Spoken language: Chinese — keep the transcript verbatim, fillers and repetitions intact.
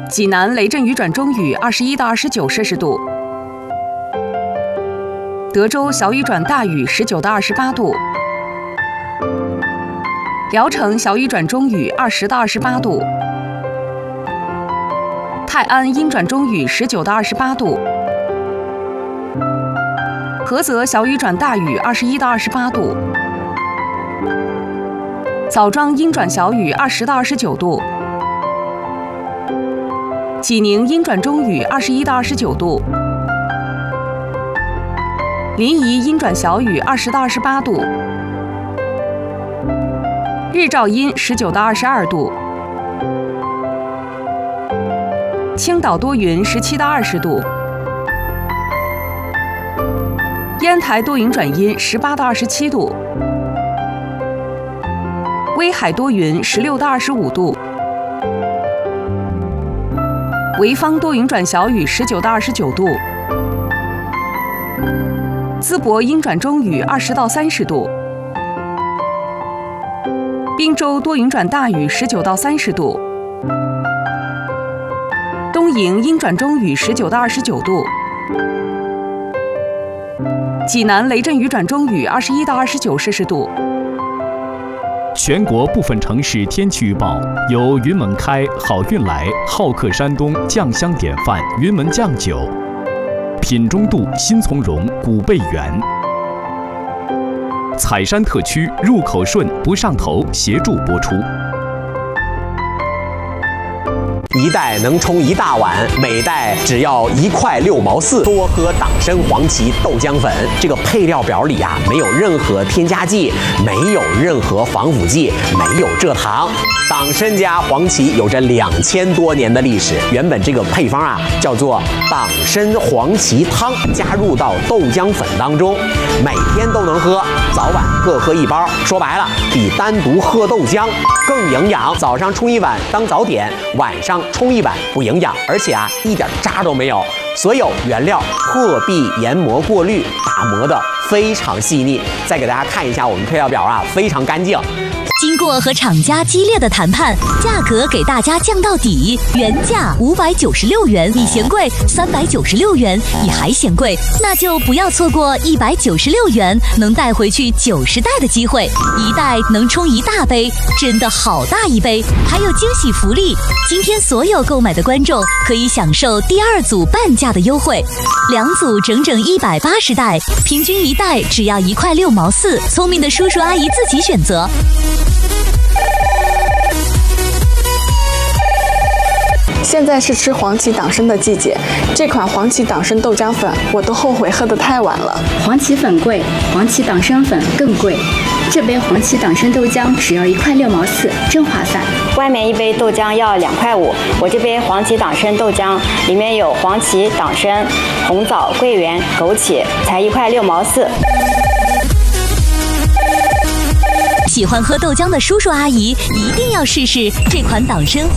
济南雷阵雨转中雨，二十一到二十九摄氏度。德州小雨转大雨，十九到二十八度。聊城小雨转中雨，二十到二十八度。泰安阴转中雨，十九到二十八度。菏泽小雨转大雨，二十一到二十八度。枣庄阴转小雨，二十到二十九度。济宁阴转中雨，二十一到二十九度。临沂阴转小雨，二十到二十八度。日照阴，十九到二十二度。青岛多云，十七到二十度。烟台多云转阴，十八到二十七度。威海多云，十六到二十五度。潍坊多云转小雨，十九到二十九度。淄博阴转中雨，二十到三十度。滨州多云转大雨，十九到三十度。东营阴转中雨，十九到二十九度。济南雷阵雨转中雨，二十一到二十九摄氏度。 全国部分城市天气预报由云门开、好运来、好客山东酱香典范云门酱酒、品中度、新从容、古贝园、采山特区入口顺不上头协助播出。 一袋能冲一大碗，每袋只要一块六毛四。多喝党参黄芪豆浆粉，这个配料表里啊没有任何添加剂，没有任何防腐剂，没有蔗糖。党参加黄芪有着两千多年的历史，原本这个配方啊叫做党参黄芪汤，加入到豆浆粉当中，每天都能喝，早晚各喝一包。说白了，比单独喝豆浆更营养。早上冲一碗当早点，晚上冲一碗不营养，而且啊一点渣都没有。所有原料特必研磨过滤，打磨的非常细腻。再给大家看一下我们配料表啊，非常干净。 经过和厂家激烈的谈判，价格给大家降到底，原价五百九十六元，你嫌贵三百九十六元，你还嫌贵，那就不要错过一百九十六元能带回去九十袋的机会，一袋能冲一大杯，真的好大一杯，还有惊喜福利！今天所有购买的观众可以享受第二组半价的优惠，两组整整一百八十袋，平均一袋只要一块六毛四，聪明的叔叔阿姨自己选择。 现在是吃黄芪党参的季节，这款黄芪党参豆浆粉我都后悔喝得太晚了。 黄芪粉贵，黄芪党参粉更贵。这杯黄芪党参豆浆只要一块六毛四，真划算。 外面一杯豆浆要两块五，我这杯黄芪党参豆浆里面有黄芪、党参、红枣、桂圆、枸杞，才一块六毛四。 喜欢喝豆浆的叔叔阿姨一定要试试这款党参